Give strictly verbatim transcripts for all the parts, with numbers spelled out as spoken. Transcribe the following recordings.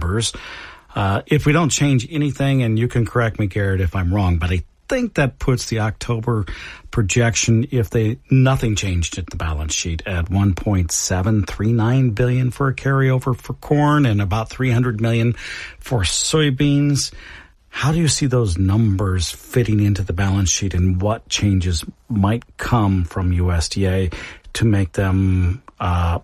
numbers. Uh, if we don't change anything, and you can correct me, Garrett, if I'm wrong, but I think that puts the October projection, if they nothing changed at the balance sheet, at one point seven three nine billion dollars for a carryover for corn and about three hundred million dollars for soybeans. How do you see those numbers fitting into the balance sheet, and what changes might come from U S D A to make them uh,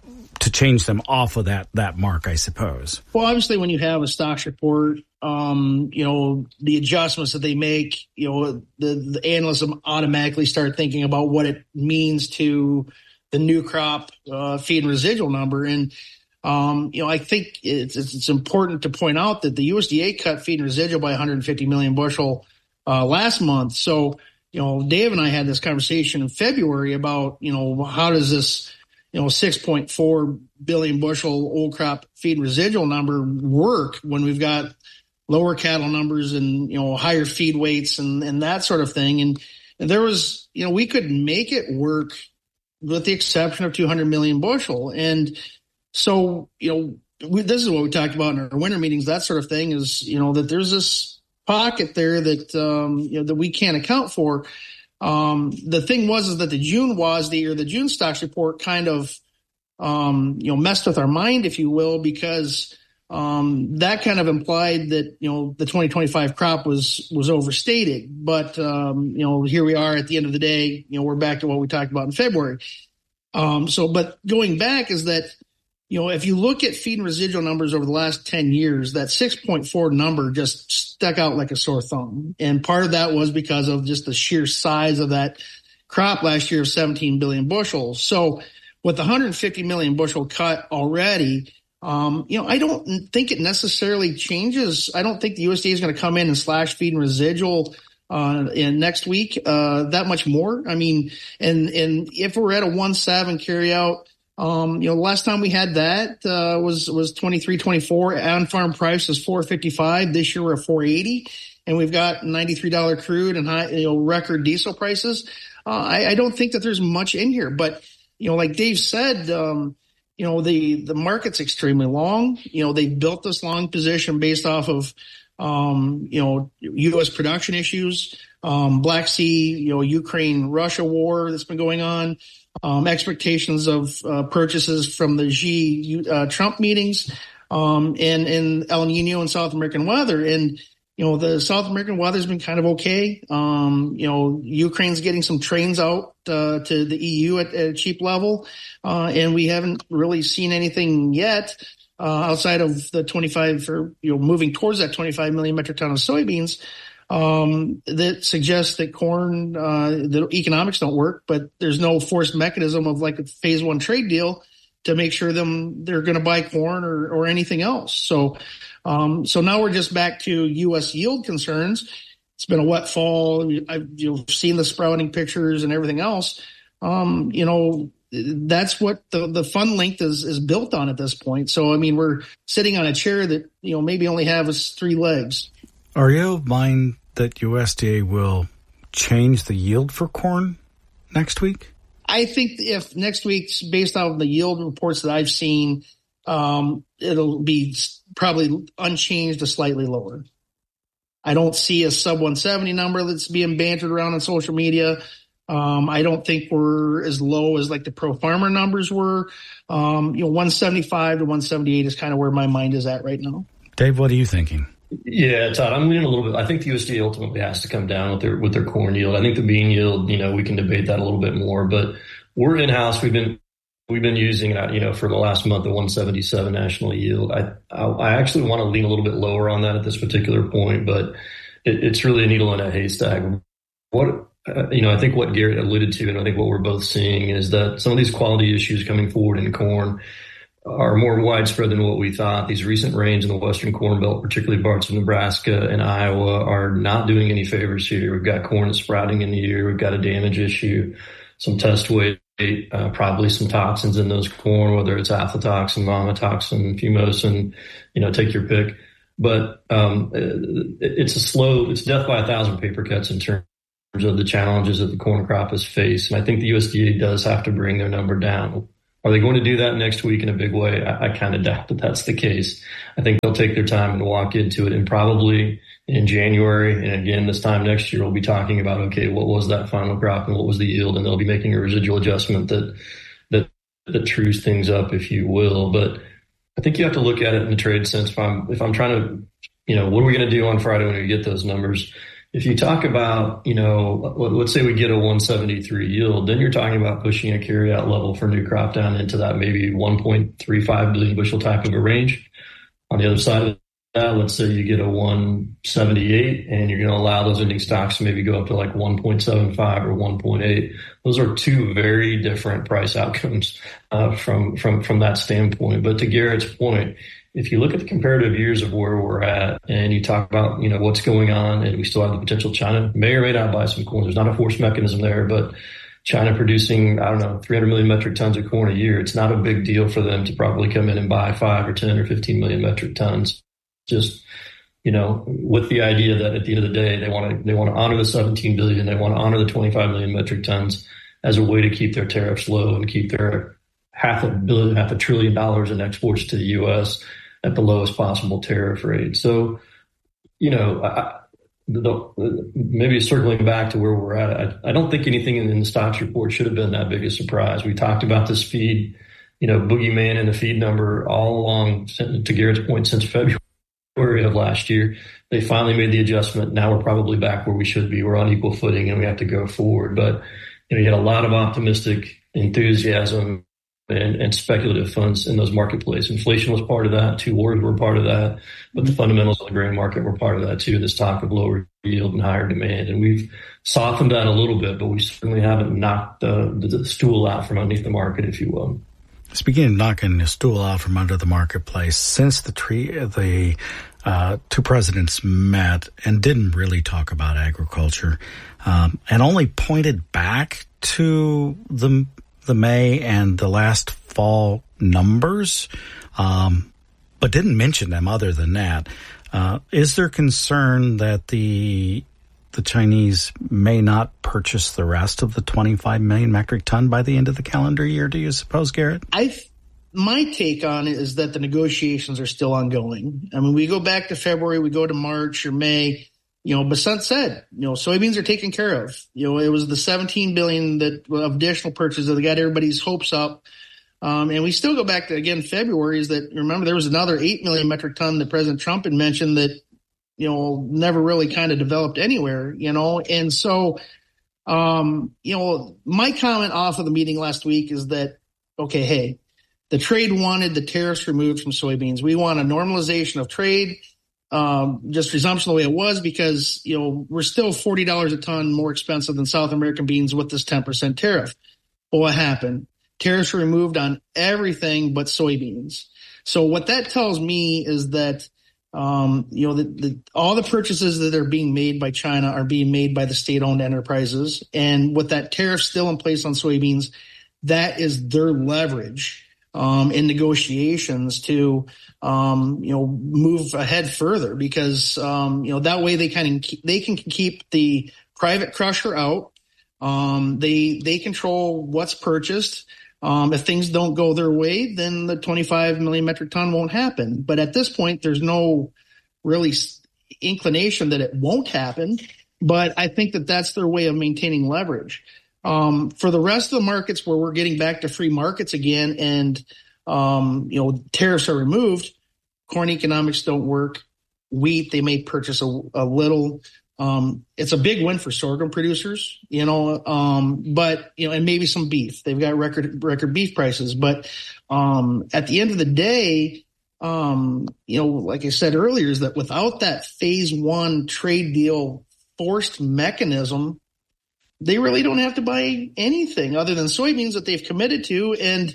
to change them off of that that mark, I suppose? Well, obviously, when you have a stocks report, um, you know, the adjustments that they make, you know, the, the analysts automatically start thinking about what it means to the new crop uh, feed and residual number. And, um, you know, I think it's, it's important to point out that the U S D A cut feed and residual by one hundred fifty million bushel uh, last month. So, you know, Dave and I had this conversation in February about, you know, how does this, you know, six point four billion bushel old crop feed and residual number work when we've got lower cattle numbers and, you know, higher feed weights and, and that sort of thing. And, and there was, you know, we could make it work with the exception of two hundred million bushel. And so, you know, we, this is what we talked about in our winter meetings, that sort of thing is, you know, that there's this pocket there that, um, you know, that we can't account for. Um, the thing was, is that the June WASDE or the June stocks report kind of, um, you know, messed with our mind, if you will, because, um, that kind of implied that, you know, the twenty twenty-five crop was, was overstated. But, um, you know, here we are at the end of the day, you know, we're back to what we talked about in February. Um, so, but going back is that, you know, if you look at feed and residual numbers over the last ten years, that six point four number just stuck out like a sore thumb. And part of that was because of just the sheer size of that crop last year of seventeen billion bushels. So with the one hundred fifty million bushel cut already, um, you know, I don't think it necessarily changes. I don't think the U S D A is going to come in and slash feed and residual uh, in next week uh, that much more. I mean, and, and if we're at a one seven carry out, Um, you know, last time we had that, uh, was, was twenty-three twenty-four. On farm price is four fifty-five. This year we're at four eighty, and we've got ninety-three dollars crude and high, you know, record diesel prices. Uh, I, I don't think that there's much in here, but, you know, like Dave said, um, you know, the, the market's extremely long. You know, they've built this long position based off of, um, you know, U S production issues, um, Black Sea, you know, Ukraine-Russia war that's been going on. Um, expectations of uh, purchases from the Xi uh, Trump meetings, um, and, and El Nino and South American weather. And, you know, the South American weather's been kind of okay. Um, you know, Ukraine's getting some trains out uh, to the E U at, at a cheap level. Uh, and we haven't really seen anything yet uh, outside of the twenty-five or, you know, moving towards that twenty-five million metric ton of soybeans. Um, that suggests that corn, uh, the economics don't work, but there's no forced mechanism of like a phase one trade deal to make sure them they're going to buy corn or, or anything else. So, um, so now we're just back to U S yield concerns. It's been a wet fall. I've you've seen the sprouting pictures and everything else. Um, you know, that's what the, the fund length is, is built on at this point. So, I mean, we're sitting on a chair that, you know, maybe only has three legs. Are you of mind that U S D A will change the yield for corn next week? I think if next week's based on the yield reports that I've seen, um, it'll be probably unchanged to slightly lower. I don't see a sub one seventy number that's being bantered around on social media. Um, I don't think we're as low as like the pro farmer numbers were. Um, you know, one seventy-five to one seventy-eight is kind of where my mind is at right now. Dave, what are you thinking? Yeah, Todd, I'm leaning a little bit. I think the U S D A ultimately has to come down with their with their corn yield. I think the bean yield, you know, we can debate that a little bit more, but we're in house. We've been we've been using, you know, for the last month the one seventy-seven national yield. I I, I actually want to lean a little bit lower on that at this particular point, but it, it's really a needle in a haystack. What uh, you know, I think what Garrett alluded to, and I think what we're both seeing is that some of these quality issues coming forward in corn are more widespread than what we thought. These recent rains in the Western Corn Belt, particularly parts of Nebraska and Iowa, are not doing any favors here. We've got corn that's sprouting in the year. We've got a damage issue, some test weight, uh, probably some toxins in those corn, whether it's aflatoxin, vomitoxin, fumosin, you know, take your pick. But um, it's a slow, it's death by a thousand paper cuts in terms of the challenges that the corn crop has faced. And I think the U S D A does have to bring their number down. Are they going to do that next week in a big way? I, I kind of doubt that that's the case. I think they'll take their time and walk into it, and probably in January and again this time next year, we'll be talking about, okay, what was that final crop and what was the yield? And they'll be making a residual adjustment that, that, that trues things up, if you will. But I think you have to look at it in the trade sense. If I'm, if I'm trying to, you know, what are we going to do on Friday when we get those numbers? If you talk about, you know, let's say we get a one seventy-three yield, then you're talking about pushing a carryout level for new crop down into that maybe one point three five billion bushel type of a range. On the other side of that, let's say you get a one seventy-eight and you're going to allow those ending stocks to maybe go up to like one point seven five or one point eight. Those are two very different price outcomes uh, from, from, from that standpoint. But to Garrett's point, if you look at the comparative years of where we're at and you talk about, you know, what's going on, and we still have the potential China may or may not buy some corn. There's not a forced mechanism there, but China producing, I don't know, three hundred million metric tons of corn a year. It's not a big deal for them to probably come in and buy five or ten or fifteen million metric tons. Just, you know, with the idea that at the end of the day, they want to, they want to honor the seventeen billion. They want to honor the twenty-five million metric tons as a way to keep their tariffs low and keep their half a billion, half a trillion dollars in exports to the U S at the lowest possible tariff rate. So, you know, I, the, maybe circling back to where we're at, I, I don't think anything in, in the stocks report should have been that big a surprise. We talked about this feed, you know, boogeyman and the feed number all along, to Garrett's point, since February of last year. They finally made the adjustment. Now we're probably back where we should be. We're on equal footing and we have to go forward. But, you know, you had a lot of optimistic enthusiasm And, and speculative funds in those marketplaces. Inflation was part of that. Two wars were part of that. But the fundamentals of the grain market were part of that too. This talk of lower yield and higher demand. And we've softened that a little bit, but we certainly haven't knocked the, the, the stool out from underneath the market, if you will. Speaking of knocking the stool out from under the marketplace, since the tree, the uh, two presidents met and didn't really talk about agriculture, um, and only pointed back to the the May and the last fall numbers, um, but didn't mention them other than that. Uh, is there concern that the the Chinese may not purchase the rest of the twenty-five million metric ton by the end of the calendar year, do you suppose, Garrett? I, my take on it is that the negotiations are still ongoing. I mean, we go back to February, we go to March or May. You know, Besant said, you know, soybeans are taken care of. You know, it was the seventeen billion that of additional purchases that got everybody's hopes up. Um, and we still go back to, again, February is that, remember, there was another eight million metric ton that President Trump had mentioned that, you know, never really kind of developed anywhere, you know. And so, um, you know, my comment off of the meeting last week is that, okay, hey, the trade wanted the tariffs removed from soybeans. We want a normalization of trade. Um, just resumption the way it was because, you know, we're still forty dollars a ton more expensive than South American beans with this ten percent tariff. Well, what happened? Tariffs were removed on everything but soybeans. So what that tells me is that, um, you know, the, the, all the purchases that are being made by China are being made by the state-owned enterprises. And with that tariff still in place on soybeans, that is their leverage um, in negotiations to, um, you know, move ahead further because, um, you know, that way they kind of, they can keep the private crusher out. Um, they, they control what's purchased. Um, if things don't go their way, then the twenty-five million metric ton won't happen. But at this point, there's no really inclination that it won't happen. But I think that that's their way of maintaining leverage. Um, for the rest of the markets where we're getting back to free markets again and, um, you know, tariffs are removed, corn economics don't work. Wheat, they may purchase a, a little. Um, it's a big win for sorghum producers, you know, um, but, you know, and maybe some beef. They've got record, record beef prices. But, um, at the end of the day, um, you know, like I said earlier, is that without that phase one trade deal forced mechanism, they really don't have to buy anything other than soybeans that they've committed to. And,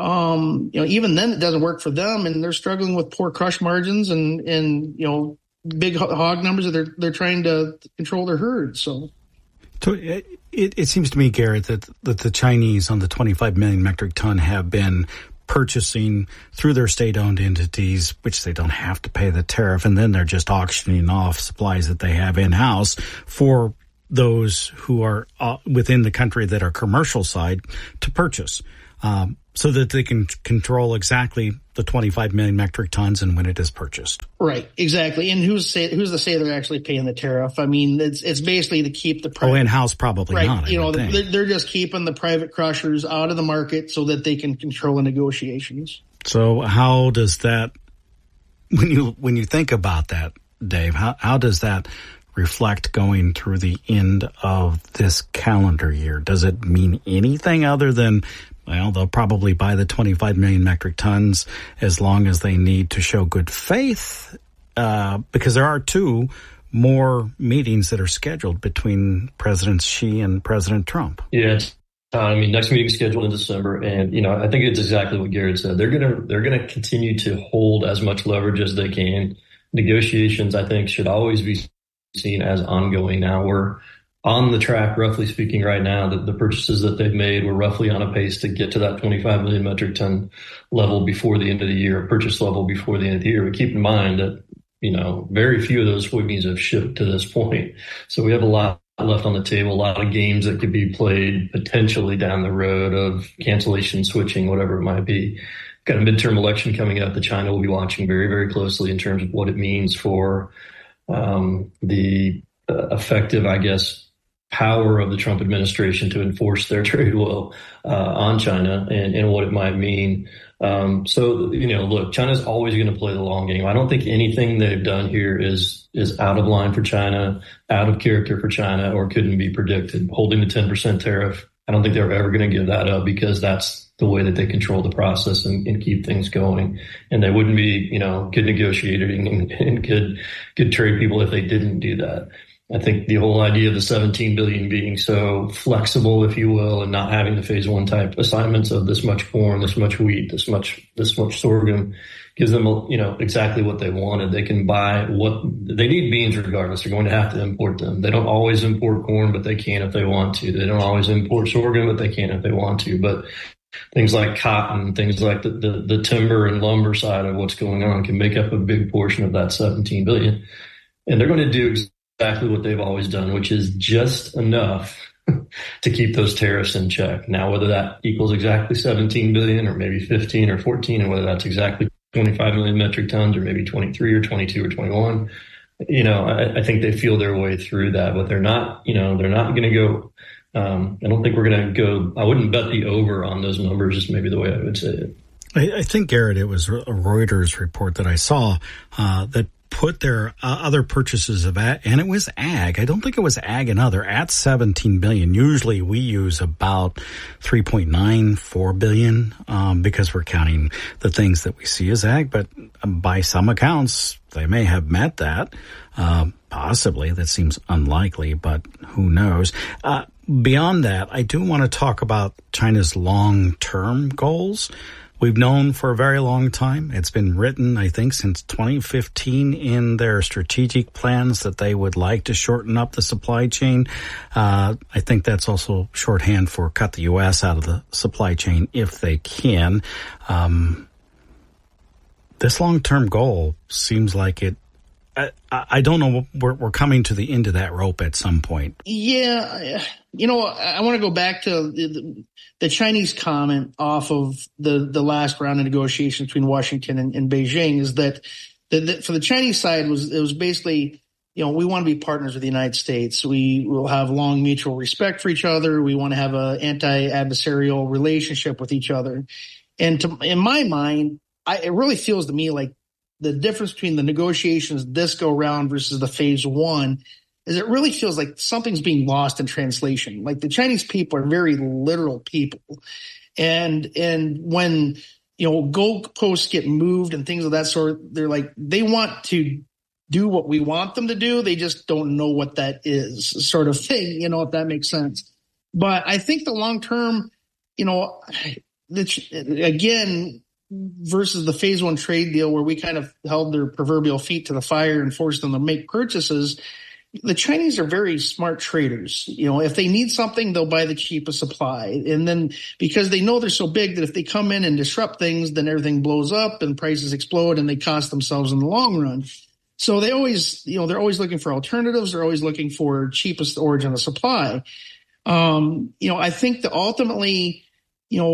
um, you know, even then it doesn't work for them and they're struggling with poor crush margins and, and, you know, big hog numbers that they're, they're trying to control their herd. So, so it, it seems to me, Garrett, that, that the Chinese on the twenty-five million metric ton have been purchasing through their state-owned entities, which they don't have to pay the tariff. And then they're just auctioning off supplies that they have in-house for those who are uh, within the country that are commercial side to purchase. um, so that they can control exactly the twenty-five million metric tons and when it is purchased. Right, exactly. And who's say, who's to say they're actually paying the tariff? I mean, it's it's basically to keep the private, oh, in-house probably right, not. I you know, think. they're, they're just keeping the private crushers out of the market so that they can control the negotiations. So how does that, when you when you think about that, Dave, how how does that reflect going through the end of this calendar year? Does it mean anything other than, well, they'll probably buy the twenty-five million metric tons as long as they need to show good faith? Uh, because there are two more meetings that are scheduled between President Xi and President Trump. Yeah, uh, I mean, next meeting is scheduled in December, and you know, I think it's exactly what Garrett said. They're gonna they're gonna continue to hold as much leverage as they can. Negotiations, I think, should always be seen as ongoing. Now we're on the track, roughly speaking, right now, that the purchases that they've made, we're roughly on a pace to get to that twenty-five million metric ton level before the end of the year, purchase level before the end of the year. But keep in mind that, you know, very few of those soybeans have shipped to this point. So we have a lot left on the table, a lot of games that could be played potentially down the road of cancellation, switching, whatever it might be. Got a midterm election coming up that China will be watching very, very closely in terms of what it means for um, the uh, effective, I guess, power of the Trump administration to enforce their trade will uh, on China and, and what it might mean. Um, so, you know, look, China's always going to play the long game. I don't think anything they've done here is is out of line for China, out of character for China, or couldn't be predicted. Holding the ten percent tariff, I don't think they're ever going to give that up because that's the way that they control the process and, and keep things going. And they wouldn't be, you know, good negotiating and, and good, good trade people if they didn't do that. I think the whole idea of the seventeen billion being so flexible, if you will, and not having the phase one type assignments of this much corn, this much wheat, this much, this much sorghum gives them, you know, exactly what they wanted. They can buy what they need. Beans regardless. They're going to have to import them. They don't always import corn, but they can if they want to. They don't always import sorghum, but they can if they want to. But things like cotton, things like the, the, the timber and lumber side of what's going on can make up a big portion of that seventeen billion. And they're going to do exactly what they've always done, which is just enough to keep those tariffs in check. Now, whether that equals exactly seventeen billion or maybe fifteen or fourteen, and whether that's exactly twenty-five million metric tons or maybe twenty-three or twenty-two or twenty-one, you know, I, I think they feel their way through that, but they're not, you know, they're not going to go. Um, I don't think we're going to go. I wouldn't bet the over on those numbers, is maybe the way I would say it. I, I think, Garrett, it was a Reuters report that I saw uh, that put their uh, other purchases of ag, and it was ag. I don't think it was ag and other at seventeen billion. Usually we use about three point nine four billion, um, because we're counting the things that we see as ag, but by some accounts, they may have met that. Um, possibly. That seems unlikely, but who knows? Uh, beyond that, I do want to talk about China's long-term goals. We've known for a very long time. It's been written, I think, since twenty fifteen in their strategic plans that they would like to shorten up the supply chain. Uh, I think that's also shorthand for cut the U S out of the supply chain if they can. Um, this long-term goal seems like it, I, I don't know, we're, we're coming to the end of that rope at some point. Yeah, you know, I, I want to go back to the, the Chinese comment off of the, the last round of negotiations between Washington and, and Beijing is that, the, the, for the Chinese side was it was basically, you know, we want to be partners with the United States. We will have long mutual respect for each other. We want to have an anti-adversarial relationship with each other. And to, in my mind, I, it really feels to me like the difference between the negotiations this go round versus the phase one is it really feels like something's being lost in translation. Like the Chinese people are very literal people. And, and when, you know, goalposts get moved and things of that sort, they're like, they want to do what we want them to do. They just don't know what that is, sort of thing, you know, if that makes sense. But I think the long term, you know, the, again, versus the phase one trade deal where we kind of held their proverbial feet to the fire and forced them to make purchases. The Chinese are very smart traders. You know, if they need something, they'll buy the cheapest supply. And then because they know they're so big that if they come in and disrupt things, then everything blows up and prices explode and they cost themselves in the long run. So they always, you know, they're always looking for alternatives. They're always looking for cheapest origin of supply. Um, you know, I think that ultimately, you know,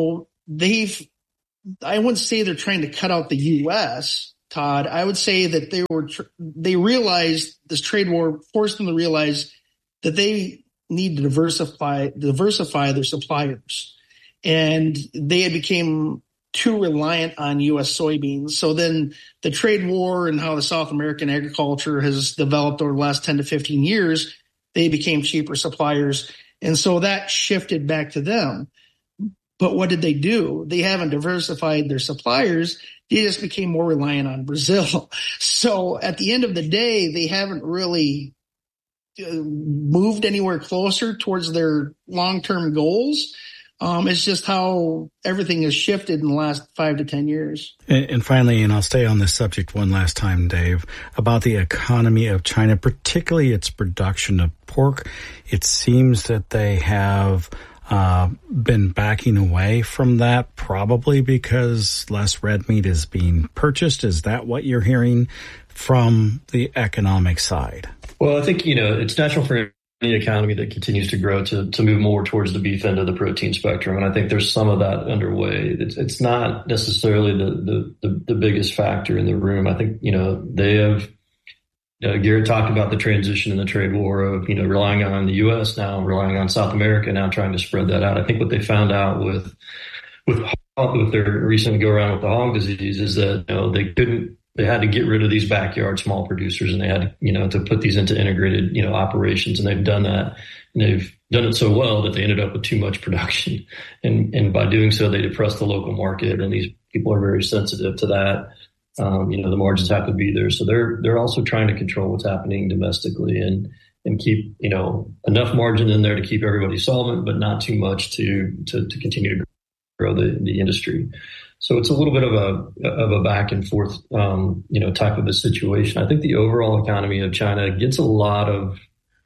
they've, I wouldn't say they're trying to cut out the U S, Todd. I would say that they were, they realized this trade war forced them to realize that they need to diversify, diversify their suppliers. And they had became too reliant on U S soybeans. So then the trade war and how the South American agriculture has developed over the last ten to fifteen years, they became cheaper suppliers. And so that shifted back to them. But what did they do? They haven't diversified their suppliers. They just became more reliant on Brazil. So at the end of the day, they haven't really moved anywhere closer towards their long-term goals. Um, it's just how everything has shifted in the last five to ten years. And, and finally, and I'll stay on this subject one last time, Dave, about the economy of China, particularly its production of pork. It seems that they have uh, been backing away from that, probably because less red meat is being purchased. Is that what you're hearing from the economic side? Well, I think, you know, it's natural for any economy that continues to grow to, to move more towards the beef end of the protein spectrum. And I think there's some of that underway. It's, it's not necessarily the, the, the, the biggest factor in the room. I think, you know, they have, uh, Garrett talked about the transition in the trade war of, you know, relying on the U S now, relying on South America, now trying to spread that out. I think what they found out with, with, with their recent go around with the hog disease is that, you know, they couldn't, they had to get rid of these backyard small producers, and they had, you know, to put these into integrated, you know, operations. And they've done that, and they've done it so well that they ended up with too much production. And, and by doing so, they depressed the local market, and these people are very sensitive to that. Um, you know, the margins have to be there. So they're, they're also trying to control what's happening domestically and, and keep, you know, enough margin in there to keep everybody solvent, but not too much to, to, to continue to grow the, the industry. So it's a little bit of a of a back and forth, um, you know, type of a situation. I think the overall economy of China gets a lot of,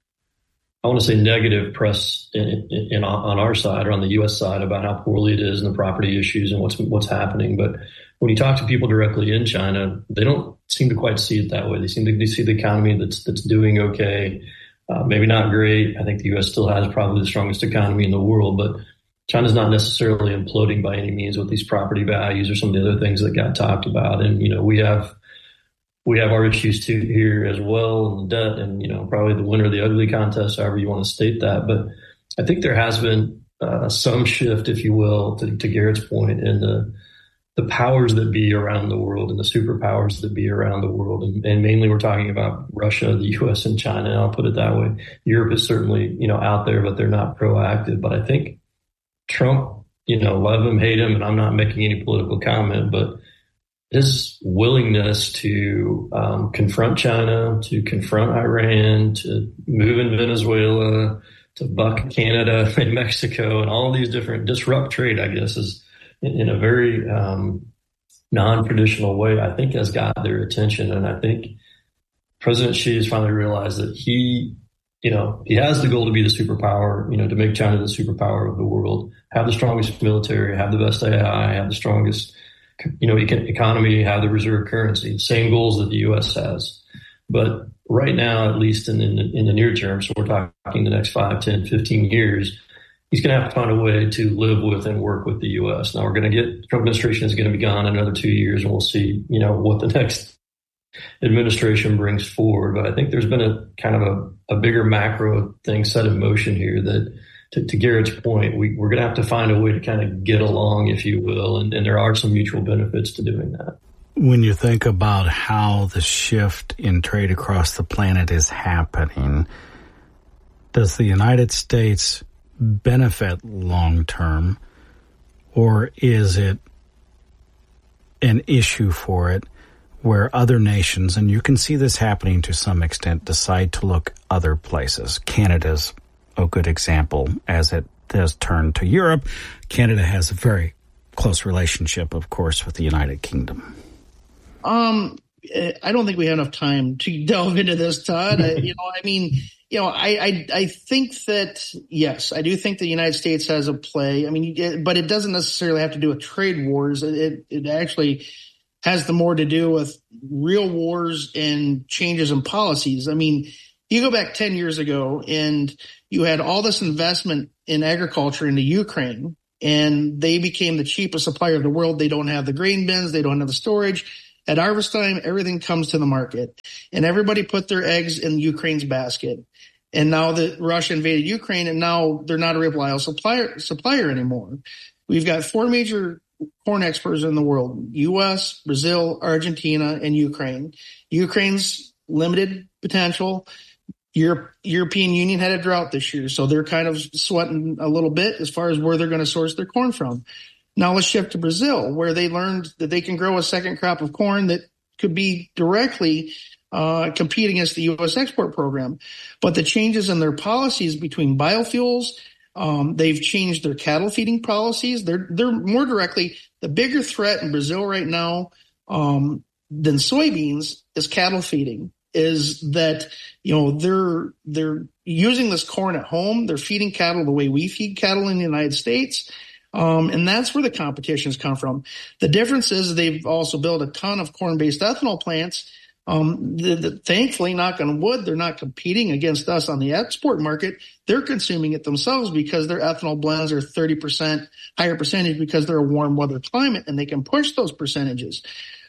I want to say, negative press in, in, in on our side or on the U S side about how poorly it is and the property issues and what's what's happening. But when you talk to people directly in China, they don't seem to quite see it that way. They seem to see the economy that's that's doing okay, uh, maybe not great. I think the U S still has probably the strongest economy in the world, but China's not necessarily imploding by any means with these property values or some of the other things that got talked about. And, you know, we have, we have our issues too here as well, and debt and, you know, probably the winner of the ugly contest, however you want to state that. But I think there has been uh, some shift, if you will, to, to Garrett's point, in the, the powers that be around the world and the superpowers that be around the world. And, and mainly we're talking about Russia, the U S and China. I'll put it that way. Europe is certainly, you know, out there, but they're not proactive. But I think Trump, you know, love him, hate him, and I'm not making any political comment, but his willingness to um, confront China, to confront Iran, to move in Venezuela, to buck Canada and Mexico, and all these different disrupt trade, I guess, is in, in a very um, non-traditional way, I think has got their attention. And I think President Xi has finally realized that he, you know, he has the goal to be the superpower, you know, to make China the superpower of the world, have the strongest military, have the best A I, have the strongest, you know, economy, have the reserve currency, same goals that the U S has. But right now, at least in, in, in the near term, so we're talking the next five, ten, fifteen years, he's going to have to find a way to live with and work with the U S. Now we're going to get, Trump administration is going to be gone in another two years and we'll see, you know, what the next administration brings forward. But I think there's been a kind of a, a bigger macro thing set in motion here that, to, to Garrett's point, we, we're going to have to find a way to kind of get along, if you will. And, and there are some mutual benefits to doing that. When you think about how the shift in trade across the planet is happening, does the United States benefit long term, or is it an issue for it where other nations, and you can see this happening to some extent, decide to look other places? Canada's a good example as it has turned to Europe. Canada has a very close relationship, of course, with the United Kingdom. Um, I don't think we have enough time to delve into this, Todd. I, you know, I mean, you know, I, I, I think that, yes, I do think the United States has a play. I mean, but it doesn't necessarily have to do with trade wars. It, it actually has the more to do with real wars and changes in policies. I mean, you go back ten years ago and you had all this investment in agriculture into Ukraine, and they became the cheapest supplier of the world. They don't have the grain bins. They don't have the storage. At harvest time, everything comes to the market, and everybody put their eggs in Ukraine's basket. And now that Russia invaded Ukraine, and now they're not a reliable supplier, supplier anymore. We've got four major corn exporters in the world: U S, Brazil, Argentina, and Ukraine. Ukraine's limited potential. Europe, European Union had a drought this year, so they're kind of sweating a little bit as far as where they're going to source their corn from. Now let's shift to Brazil, where they learned that they can grow a second crop of corn that could be directly uh, compete against the U S export program. But the changes in their policies between biofuels, um, they've changed their cattle feeding policies. They're they're more directly the bigger threat in Brazil right now um, than soybeans is cattle feeding. Is that, you know, they're they're using this corn at home. They're feeding cattle the way we feed cattle in the United States. Um, and that's where the competitions come from. The difference is they've also built a ton of corn-based ethanol plants. Um, the, the, thankfully, knock on wood, they're not competing against us on the export market. They're consuming it themselves because their ethanol blends are thirty percent higher percentage because they're a warm weather climate, and they can push those percentages.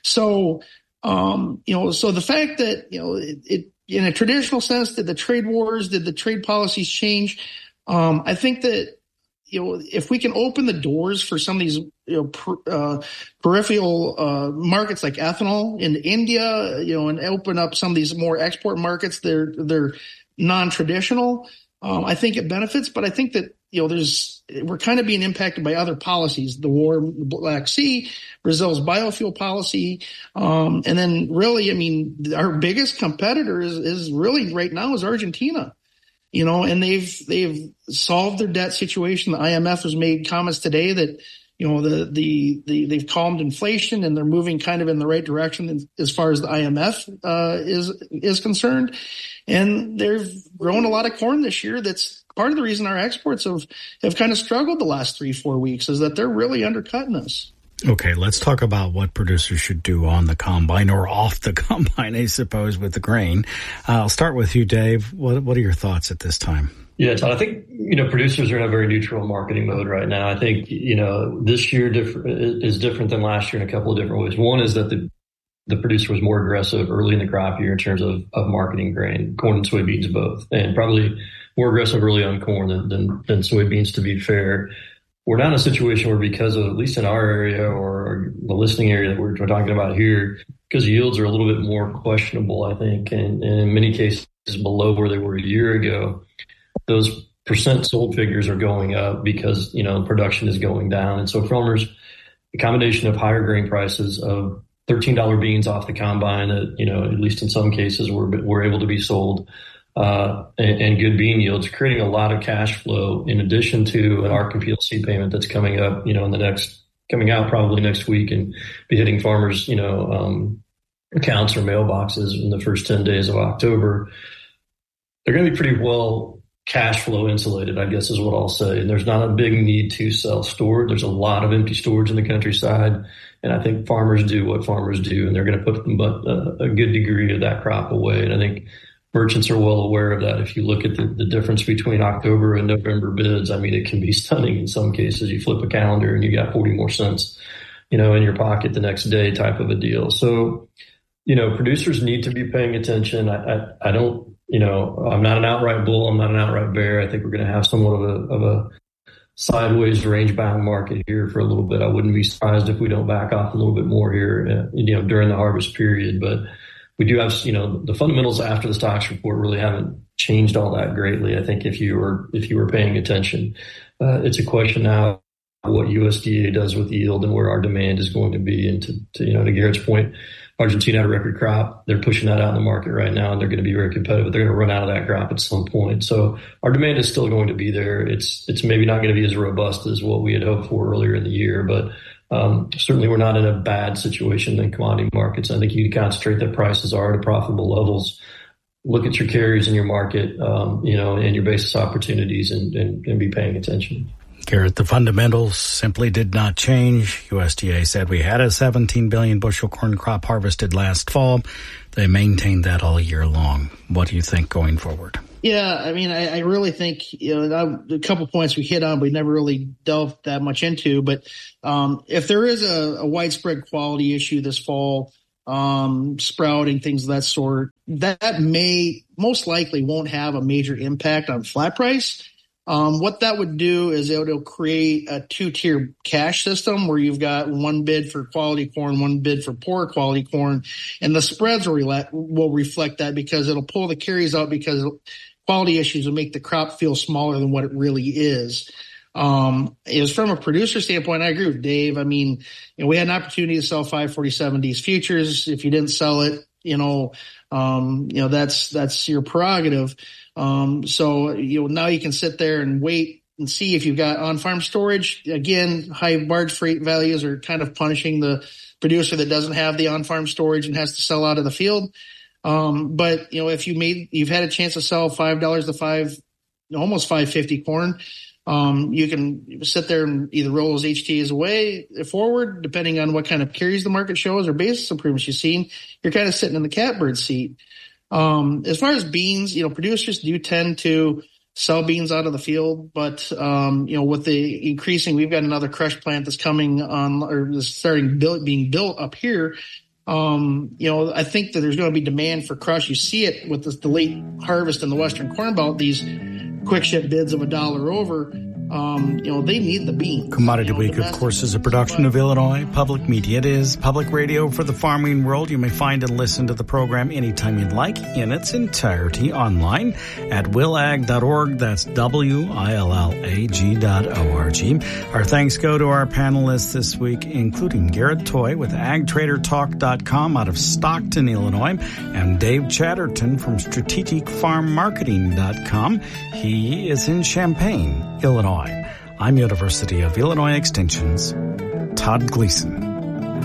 So, Um, you know, so the fact that, you know, it, it, in a traditional sense, did the trade wars, did the trade policies change? Um, I think that, you know, if we can open the doors for some of these, you know, per, uh, peripheral, uh, markets like ethanol in India, you know, and open up some of these more export markets, they're, they're non-traditional. Um, I think it benefits, but I think that, you know, there's, we're kind of being impacted by other policies, the war in the Black Sea, Brazil's biofuel policy. Um, and then really, I mean, our biggest competitor is, is really right now is Argentina, you know, and they've, they've solved their debt situation. The I M F has made comments today that, you know, the, the, the, they've calmed inflation and they're moving kind of in the right direction as far as the I M F, uh, is, is concerned. And they've grown a lot of corn this year. That's part of the reason our exports have, have kind of struggled the last three, four weeks is that they're really undercutting us. Okay, let's talk about what producers should do on the combine or off the combine, I suppose, with the grain. Uh, I'll start with you, Dave. What, what are your thoughts at this time? Yeah, Todd, I think, you know, producers are in a very neutral marketing mode right now. I think, you know, this year diff- is different than last year in a couple of different ways. One is that the the producer was more aggressive early in the crop year in terms of, of marketing grain, corn and soybeans both, and probably more aggressive early on corn than, than, than soybeans, to be fair. We're now in a situation where because of, at least in our area or the listening area that we're, we're talking about here, because yields are a little bit more questionable, I think, and, and in many cases below where they were a year ago, those percent sold figures are going up because, you know, production is going down. And so farmers, the combination of higher grain prices, of thirteen dollar beans off the combine that, you know, at least in some cases were, were able to be sold, uh, and, and good bean yields, creating a lot of cash flow in addition to an A R C and P L C payment that's coming up, you know, in the next, coming out probably next week and be hitting farmers, you know, um, accounts or mailboxes in the first ten days of October. They're going to be pretty well cash flow insulated, I guess is what I'll say. And there's not a big need to sell stored. There's a lot of empty storage in the countryside. And I think farmers do what farmers do, and they're going to put a, a good degree of that crop away. And I think merchants are well aware of that. If you look at the, the difference between October and November bids, I mean, it can be stunning in some cases. You flip a calendar and you got forty more cents, you know, in your pocket the next day type of a deal. So, you know, producers need to be paying attention. I, I, I don't, you know, I'm not an outright bull. I'm not an outright bear. I think we're going to have somewhat of a, of a sideways range bound market here for a little bit. I wouldn't be surprised if we don't back off a little bit more here, uh, you know, during the harvest period. But we do have, you know, the fundamentals after the stocks report really haven't changed all that greatly. I think if you were, if you were paying attention, uh, it's a question now what U S D A does with yield and where our demand is going to be. And to, to you know, to Garrett's point, Argentina had a record crop. They're pushing that out in the market right now, and they're going to be very competitive. They're going to run out of that crop at some point. So our demand is still going to be there. It's it's maybe not going to be as robust as what we had hoped for earlier in the year, but um, certainly we're not in a bad situation in commodity markets. I think you can concentrate that prices are at profitable levels. Look at your carriers in your market, um, you know, and your basis opportunities, and, and, and be paying attention. Garrett, the fundamentals simply did not change. U S D A said we had a seventeen billion bushel corn crop harvested last fall. They maintained that all year long. What do you think going forward? Yeah, I mean, I, I really think, you know, that, a couple points we hit on, but we never really delved that much into. But um, if there is a, a widespread quality issue this fall, um, sprouting, things of that sort, that may most likely won't have a major impact on flat price. Um, what that would do is it will create a two-tier cash system where you've got one bid for quality corn, one bid for poor quality corn, and the spreads will, re- will reflect that because it'll pull the carries out because quality issues will make the crop feel smaller than what it really is. Um, is from a producer standpoint, I agree with Dave. I mean, you know, we had an opportunity to sell five forty-seven D's futures. If you didn't sell it, you know, um, you know, that's, that's your prerogative. Um, so, you know, now you can sit there and wait and see if you've got on-farm storage. Again, high barge freight values are kind of punishing the producer that doesn't have the on-farm storage and has to sell out of the field. Um, but, you know, if you made, you've had a chance to sell five dollars to five, almost five fifty corn, um, you can sit there and either roll those H T As away forward, depending on what kind of carries the market shows or basis improvements you've seen. You're kind of sitting in the catbird seat. Um, as far as beans, you know, producers do tend to sell beans out of the field, but, um, you know, with the increasing, we've got another crush plant that's coming on or is starting build, being built up here. Um, you know, I think that there's going to be demand for crush. You see it with this, the late harvest in the Western Corn Belt, these quick ship bids of a dollar over. Um, you know, they need the beans. Commodity you know, Week, of course, is a production of Illinois Public Media. It is public radio for the farming world. You may find and listen to the program anytime you'd like in its entirety online at will ag dot org. That's W I L L A G dot O R G. Our thanks go to our panelists this week, including Garrett Toy with ag trader talk dot com out of Stockton, Illinois, and Dave Chatterton from strategic farm marketing dot com. He is in Champaign, Illinois. I'm University of Illinois Extension's Todd Gleason.